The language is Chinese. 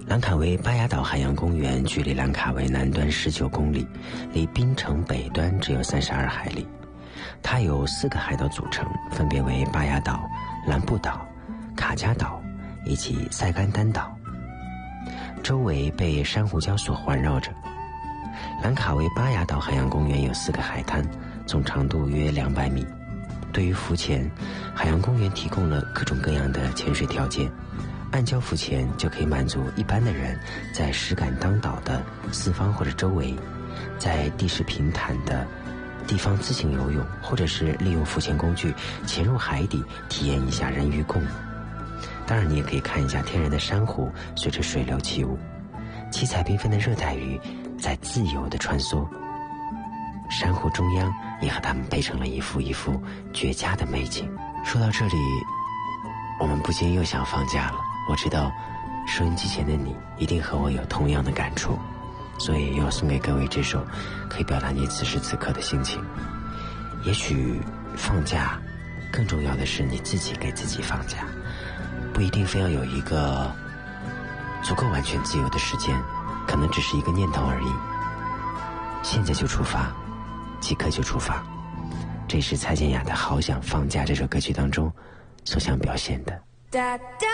兰卡威巴雅岛海洋公园距离兰卡威南端19公里，离槟城北端只有32海里。它由4个海岛组成，分别为巴雅岛、兰布岛、卡加岛以及塞甘丹岛，周围被珊瑚礁所环绕着。兰卡威巴雅岛海洋公园有4个海滩，总长度约200米。对于浮潜，海洋公园提供了各种各样的潜水条件，暗礁浮潜就可以满足一般的人在石敢当岛的四方或者周围，在地势平坦的地方自行游泳，或者是利用浮潜工具潜入海底体验一下人鱼共舞。当然你也可以看一下天然的珊瑚随着水流起舞，七彩缤纷的热带鱼在自由地穿梭，珊瑚中央也和它们配成了一幅绝佳的美景。说到这里，我们不禁又想放假了。我知道收音机前的你一定和我有同样的感触，所以要送给各位这首可以表达你此时此刻的心情。也许放假更重要的是你自己给自己放假，不一定非要有一个足够完全自由的时间，可能只是一个念头而已。现在就出发，即刻就出发。这是蔡健雅的《好想放假》这首歌曲当中所想表现的。